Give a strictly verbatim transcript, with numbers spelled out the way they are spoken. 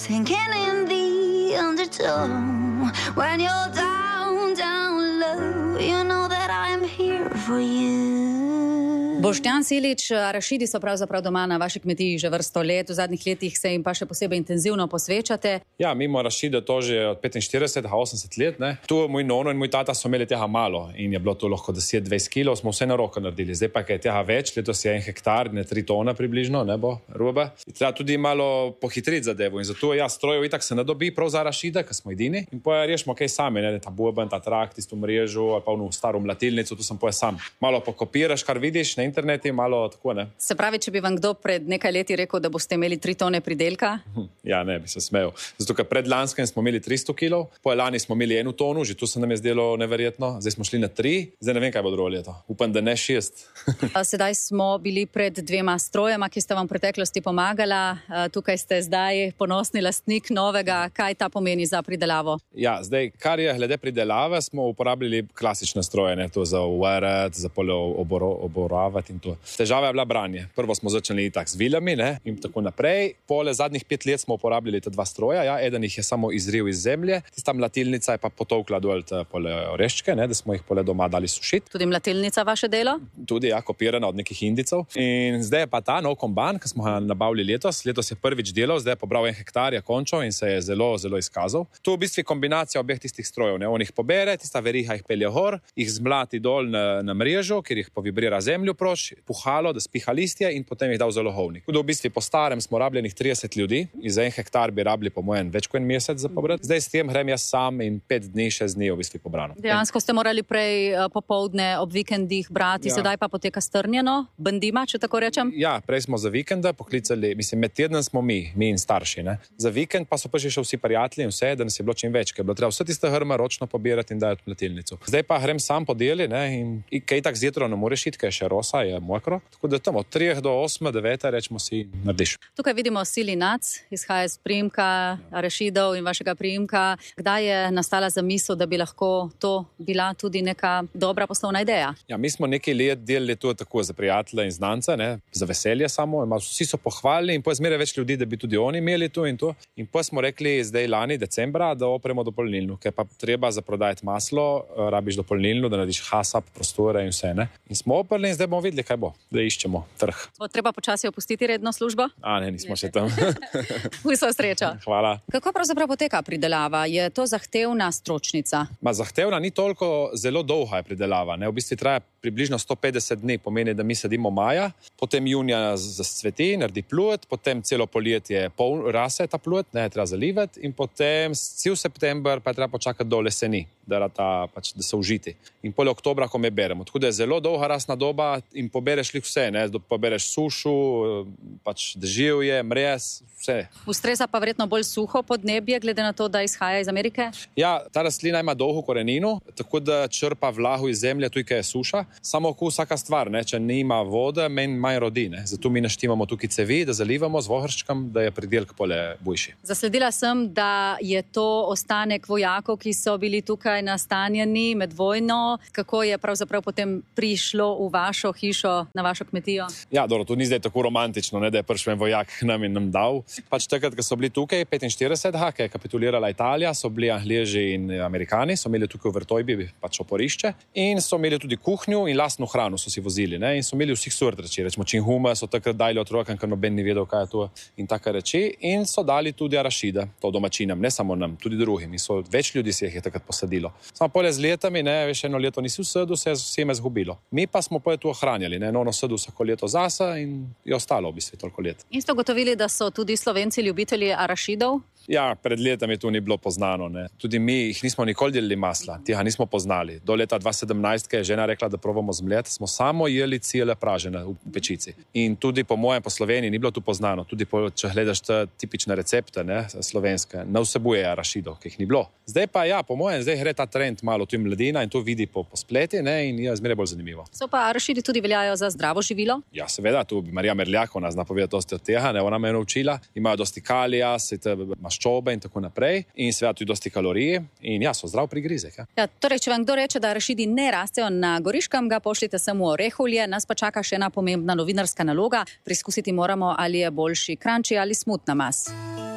sinking in the undertow. When you're down, down low, you know that I'm here for you. Boštjan Silič, arašidi so pravzaprav doma na vaši kmetiji že vrsto let, v zadnjih letih se jim pa še posebej intenzivno posvečate. Ja, mi imamo arašide to že od petinštirideset do osemdeset let. Ne? Tu moj nono in moj tata so imeli tega malo in je bilo to lahko deset do dvajset kilov, smo vse na roko naredili. Zdaj pa je tega več, letos je en hektar, ne tri tona približno, ne bo robe. Treba tudi malo pohitriti zadevo in zato ja, strojev itak se ne dobi prav za arašide, ker smo edini. In poje rešimo kaj sami, ne? Ta boben, ta trak, tisto mrežo ali pa v staro mlatilnico, tu sem poje sam. Malo pokopiraš, kar vidiš na internetu, malo tako, ne. Se pravi, če bi vam kdo pred nekaj leti rekel, da boste imeli tri tone pridelka? Ja, ne, bi se smejal. Zato, ker pred lanskem smo imeli tristo kilov, po lani smo imeli eno tonu, že tu se nam je zdelo neverjetno, zdaj smo šli na tri, zdaj ne vem, kaj bo drugo leto. Upam, da ne šest. Sedaj smo bili pred dvema strojema, ki sta vam v preteklosti pomagala. Tukaj ste zdaj ponosni lastnik novega. Kaj ta pomeni za pridelavo? Ja, zdaj, kar je glede pridelave, smo uporabljali klasične stroje, ne, to za uvarat, za polje oboro, oboravati in to. Težava je bila branje. Prvo smo začeli tak z viljami, ne, in tako naprej. Pole zadnjih pet let smo uporabljali te dva stroja, ja, eden jih je samo izril iz zemlje, tista mlatilnica je pa potovkla dol te pole oreščke, ne, da smo jih pole doma dali sušiti. Tudi mlatilnica vaše delo? Tudi, ja, kopirana od nekih Indicov. In zdaj je pa ta nov komban, ki smo ga nabavili letos. Letos je prvič delal, zdaj je pobral en hektar, je končal in se je zelo, zelo izkazal. Tu v bistvu kombinacija obeh tistih strojev, ne, on jih pobere, tista veriha jih pelje gor, jih zmlati dol na, na mrežo, kjer jih povibrira zemljo proč, puhalo, da spiha listje in potem jih dal za lohovnik. Tudi v bistvu po starem smo rabljenih trideset ljudi in za en hektar bi rabili po mojem več kot en mesec za pobrati. Zdaj s tem grem jaz sam in pet dni, šest dni v bistvu pobrano. Dejansko ste morali prej popoldne ob vikendih brati, ja. Sedaj pa poteka strnjeno, bendima, če tako rečem? Ja, prej smo za vikenda poklicali, mislim, med teden smo mi, mi in starši, ne. Za vikend pa so pa še vsi prijatelji in vse, da nas je bilo čim več, ker je bilo treba vse tiste hrme ročno pobirati in dajati v mlatilnico. Zdaj pa grem sam po deli, ne, in kaj tak zjetro ne moreš iti, ker je še rosa, je mokro. Tako da tam od treh do osme, devete, rečemo si, narediš. Tukaj vidimo Silinac, izhaja iz priimka arašidov in vašega priimka. Kdaj je nastala zamisel, da bi lahko to bila tudi neka dobra poslovna ideja? Ja, mi smo nekaj let delali to tako za prijatelje in znance, ne, za veselje samo. Vsi so pohvalili in potem zmeraj več ljudi, da bi tudi oni imeli to in to. In potem smo rekli zdaj lani decembra, da opremo dopolnilno, ker pa treba za prodajati maslo, rabiš dopolnilno, da narediš hasap, prostore in vse, ne. In smo oprli in zdaj bomo videli, kaj bo. Da iščemo trg. Bo treba počasi opustiti redno službo? A ne, nismo še tam. Vso srečo. Hvala. Kako pravzaprav poteka pridelava? Je to zahtevna stročnica? Ma zahtevna ni toliko, zelo dolga je pridelava, ne. V bistvu traja približno sto petdeset dni, pomeni, da mi sedimo maja, potem junija zacveti, naredi plod, potem celo poljetje pol rase ta plod, ne, treba zalivati in potem cel september pa je treba počakati do leseni, da, ta, pač, da se užiti. In pol oktobra, ko me beremo. Tako da je zelo dolga rasna doba in pobereš li vse, ne, pobereš sušu, pač deževje, mrez, vse. Ustreza pa verjetno bolj suho podnebje, glede na to, da izhaja iz Amerike? Ja, ta rastlina ima dolgo korenino, tako da črpa vlago iz zemlje, tukaj je suša. Samo ko vsaka stvar, ne, če nima vode, menj manj rodi, ne. Zato mi naštimamo tukaj cevi, da zalivamo z vohrščkom, da je pridelk pole boljši. Zasledila sem, da je to ostanek vojakov, ki so bili tukaj nastanjeni med vojno. Kako je pravzaprav potem prišlo v vašo hišo, na vašo kmetijo? Ja, dobro, to ni zdaj tako romantično, ne, da je prišel en vojak nam in nam dal. Pač takrat, ko so bili tukaj, petinštirideset, ha, ko je kapitulirala Italija, so bili Angleži in Amerikani, so imeli tukaj v Vrtojbi pač oporišče in so imeli tudi kuhnjo in lastno hrano so si vozili, ne, in so imeli vseh sort reči, rečemo činhume, so takrat dali otrokom, ker noben ni vedel, kaj je to in take reči, in so dali tudi arašide, to domačinam, ne samo nam, tudi drugim, in so več ljudi si jih je takrat posadilo. Samo pole z letami, ne, veš, eno leto nisi vsedu, se je vsem zgubilo. Mi pa smo pole tu ohranjali, ne, eno sedu vsako leto zase in je ostalo v bistvu toliko let. In ste ugotovili, da so tudi Slovenci ljubitelji arašidov? Ja, pred letami to ni bilo poznano, ne. Tudi mi jih nismo nikoli delili masla, tega nismo poznali. Do leta dva tisoč sedemnajst, ko je žena rekla, da probamo zmlet, smo samo jeli cele pražene v pečici. In tudi po mojem po Sloveniji ni bilo tu poznano. Tudi po, če gledaš te tipične recepte, ne, slovenske, ne vsebuje arašidov, ki jih ni bilo. Zdaj pa ja, po mojem, zdaj gre ta trend malo tu mladina in to vidi po, po spleti, ne, in je zmeraj bolj zanimivo. So pa arašidi tudi veljajo za zdravo živilo? Ja, seveda, tu Marija Merljak, ona zna povedati dosti od tega, ne, ona me je naučila. Imajo dosti kalija, maščobe in tako naprej in seveda tudi dosti kalorije in ja, so zdrav prigrizek. Ja. Ja, torej, če vam kdo reče, da arašidi ne rastejo na Goriškem, ga pošljite samo v Rehovlje, nas pa čaka še ena pomembna novinarska naloga. Preizkusiti moramo, ali je boljši kranči ali smut namaz.